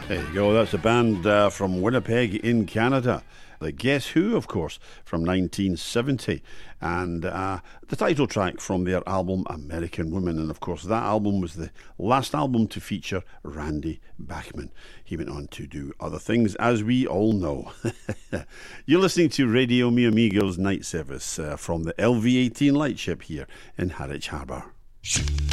There you go, that's a band from Winnipeg in Canada. The Guess Who, of course, from 1970. And the title track from their album American Woman. And of course, that album was the last album to feature Randy Bachman. He went on to do other things, as we all know. You're listening to Radio Mi Amigos Night Service from the LV18 Lightship here in Harwich Harbour.